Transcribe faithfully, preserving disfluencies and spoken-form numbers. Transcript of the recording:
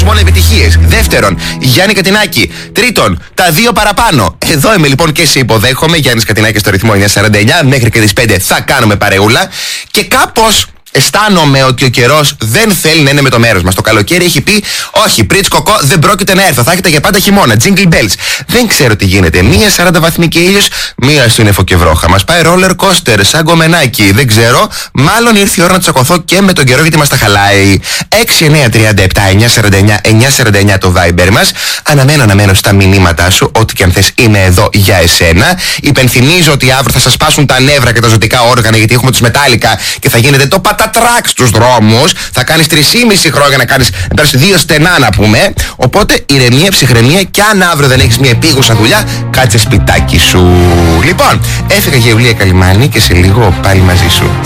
μόνο επιτυχίες. Δεύτερον, Γιάννη Κατινάκη. Τρίτον, τα δύο παραπάνω. Εδώ είμαι λοιπόν και σε υποδέχομαι. Γιάννης Κατινάκη στο ρυθμό εννιακόσια σαράντα εννιά. Μέχρι και τις πέντε θα κάνουμε παρεούλα. Και κάπως αισθάνομαι ότι ο καιρός δεν θέλει να είναι με το μέρος μας. Το καλοκαίρι έχει πει: όχι, πριτς κοκό, δεν πρόκειται να έρθω. Θα έχετε για πάντα χειμώνα. Jingle bells. Δεν ξέρω τι γίνεται. Μία σαράντα βαθμοί και ήλιος, μία στο νεφο και βρόχα. Μας πάει roller coaster, σαν γκομενάκι. Δεν ξέρω. Μάλλον ήρθε η ώρα να τσακωθώ και με τον καιρό γιατί μας τα χαλάει. έξι εννιά τρία επτά εννιά σαράντα εννιά εννιά σαράντα εννιά το Viber μας. Αναμένω, αναμένω στα μηνύματά σου. Ό,τι και αν θες είμαι εδώ για εσένα. Υπενθυμίζω ότι αύριο θα σας σπάσουν τα νεύρα και τα ζωτικά όργανα γιατί έχουμε τους Μετάλλικα και θα γίνεται το πατατράκ στους δρόμους. Θα κάνεις τρεισήμισι χρόνια να κάνεις να περάσει δύο στενά να πούμε. Οπότε ηρεμία, ψυχραιμία και αν αύριο δεν έχεις μια επίγουσα δουλειά, κάτσε σπιτάκι σου. Λοιπόν, έφυγα Γεωλία Καλυμάνη και σε λίγο πάλι μαζί σου.